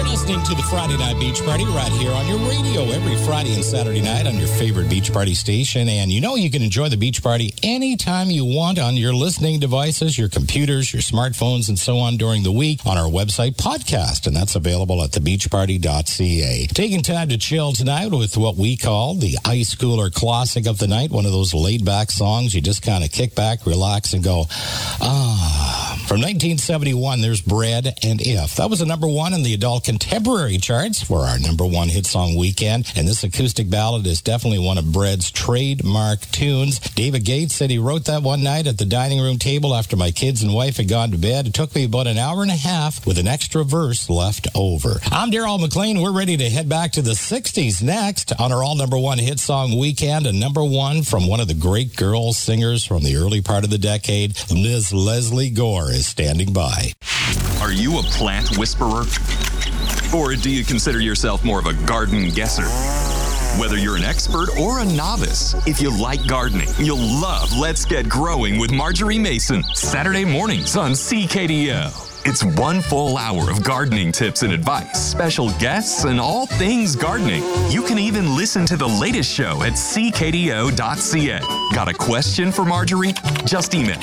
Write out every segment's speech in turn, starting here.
You're listening to the Friday Night Beach Party right here on your radio every Friday and Saturday night on your favorite Beach Party station. And you know you can enjoy the Beach Party anytime you want on your listening devices, your computers, your smartphones, and so on during the week on our website podcast. And that's available at thebeachparty.ca. Taking time to chill tonight with what we call the Ice Cooler Classic of the Night, one of those laid-back songs you just kind of kick back, relax, and go, From 1971, there's Bread and If. That was a number one in the adult contemporary charts for our number one hit song weekend. And this acoustic ballad is definitely one of Bread's trademark tunes. David Gates said he wrote that one night at the dining room table after my kids and wife had gone to bed. It took me about an hour and a half with an extra verse left over. I'm Daryl McLean. We're ready to head back to the 60s next on our all number one hit song weekend. A number one from one of the great girl singers from the early part of the decade, Ms. Leslie Gore, is standing by. Are you a plant whisperer? Or do you consider yourself more of a garden guesser? Whether you're an expert or a novice, if you like gardening, you'll love Let's Get Growing with Marjorie Mason, Saturday mornings on CKDO. It's 1 full hour of gardening tips and advice, special guests, and all things gardening. You can even listen to the latest show at ckdo.ca. Got a question for Marjorie? Just email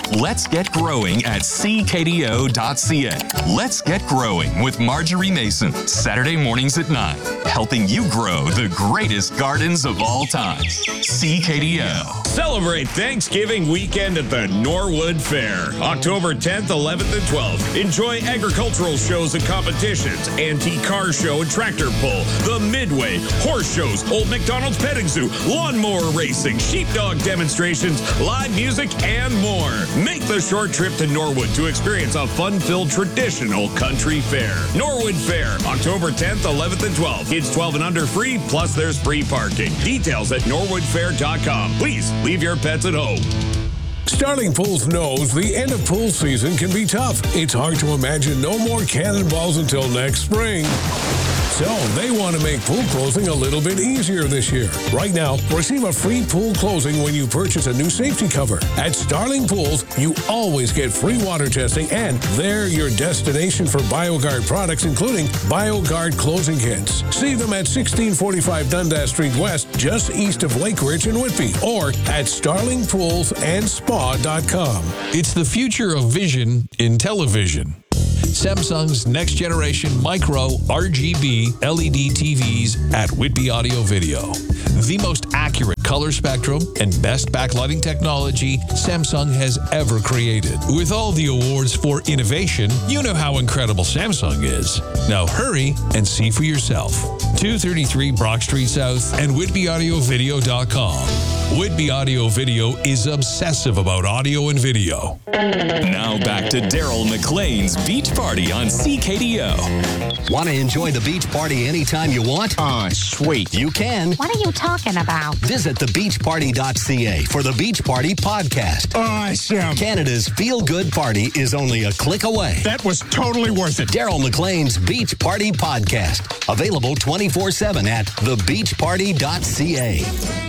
letsgetgrowing@ckdo.ca. Let's Get Growing with Marjorie Mason, Saturday mornings at 9, helping you grow the greatest gardens of all time. CKDO. Celebrate Thanksgiving weekend at the Norwood Fair, October 10th, 11th, and 12th. Enjoy agricultural shows and competitions, antique car show and tractor pull, the Midway, horse shows, Old McDonald's Petting Zoo, lawnmower racing, sheepdog demonstrations, live music, and more. Make the short trip to Norwood to experience a fun-filled traditional country fair. Norwood Fair, October 10th, 11th, and 12th. Kids 12 and under free, plus there's free parking. Details at norwoodfair.com. Please leave your pets at home. Starling Pools knows the end of pool season can be tough. It's hard to imagine no more cannonballs until next spring. So they want to make pool closing a little bit easier this year. Right now, receive a free pool closing when you purchase a new safety cover. At Starling Pools, you always get free water testing, and they're your destination for BioGuard products, including BioGuard closing kits. See them at 1645 Dundas Street West, just east of Lake Ridge and Whitby, or at starlingpoolsandspa.com. It's the future of vision in television. Samsung's next generation micro RGB LED TVs at Whitby Audio Video. The most accurate color spectrum and best backlighting technology Samsung has ever created. With all the awards for innovation, you know how incredible Samsung is. Now hurry and see for yourself. 233 Brock Street South and WhitbyAudioVideo.com. Whitby Audio Video is obsessive about audio and video. Now back to Daryl McLean's Beach Party on CKDO. Want to enjoy the beach party anytime you want? Sweet. You can. What are you talking about? Visit thebeachparty.ca for the Beach Party podcast. Awesome. Canada's feel-good party is only a click away. That was totally worth it. Daryl McLean's Beach Party podcast. Available 24/7 at thebeachparty.ca.